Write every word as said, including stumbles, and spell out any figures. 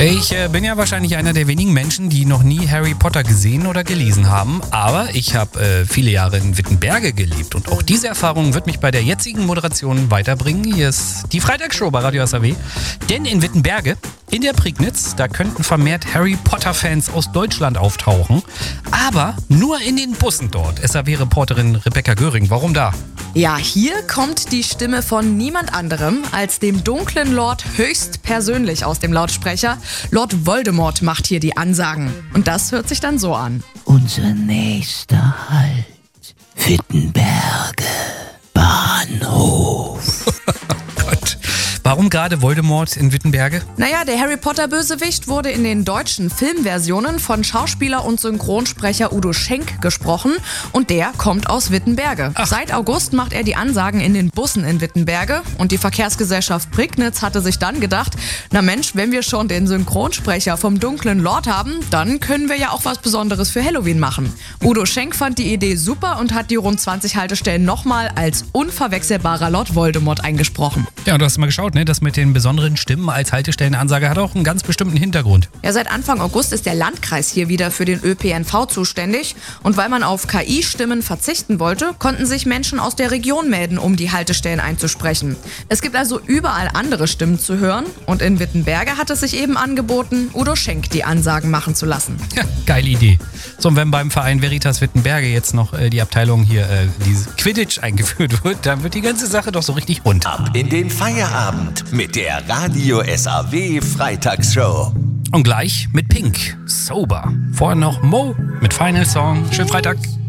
Ich äh, bin ja wahrscheinlich einer der wenigen Menschen, die noch nie Harry Potter gesehen oder gelesen haben. Aber ich habe äh, viele Jahre in Wittenberge gelebt. Und auch diese Erfahrung wird mich bei der jetzigen Moderation weiterbringen. Hier ist die Freitagsshow bei Radio S A W. Denn in Wittenberge, in der Prignitz, da könnten vermehrt Harry Potter-Fans aus Deutschland auftauchen. Aber nur in den Bussen dort. S A W-Reporterin Rebecca Göring, warum da? Ja, hier kommt die Stimme von niemand anderem als dem dunklen Lord höchstpersönlich aus dem Lautsprecher. Lord Voldemort macht hier die Ansagen. Und das hört sich dann so an. Unser nächster Halt, Wittenberge, Bahnhof. Gott. Warum gerade Voldemort in Wittenberge? Naja, der Harry Potter-Bösewicht wurde in den deutschen Filmversionen von Schauspieler und Synchronsprecher Udo Schenk gesprochen und der kommt aus Wittenberge. Ach. Seit August macht er die Ansagen in den Bussen in Wittenberge und die Verkehrsgesellschaft Prignitz hatte sich dann gedacht, na Mensch, wenn wir schon den Synchronsprecher vom dunklen Lord haben, dann können wir ja auch was Besonderes für Halloween machen. Udo Schenk fand die Idee super und hat die rund zwanzig Haltestellen nochmal als unverwechselbarer Lord Voldemort eingesprochen. Ja, du hast mal geschaut, ne? Das mit den besonderen Stimmen als Haltestellenansage hat auch einen ganz bestimmten Hintergrund. Ja, seit Anfang August ist der Landkreis hier wieder für den Ö P N V zuständig. Und weil man auf K I-Stimmen verzichten wollte, konnten sich Menschen aus der Region melden, um die Haltestellen einzusprechen. Es gibt also überall andere Stimmen zu hören. Und in Wittenberge hat es sich eben angeboten, Udo Schenk die Ansagen machen zu lassen. Ja, geile Idee. So, und wenn beim Verein Veritas Wittenberge jetzt noch äh, die Abteilung hier, äh, die Quidditch eingeführt wird, dann wird die ganze Sache doch so richtig rund. Ab in den Feierabend mit der Radio S A W Freitagsshow. Und gleich mit Pink, Sober. Vorher noch Mo mit Final Song. Schönen Freitag.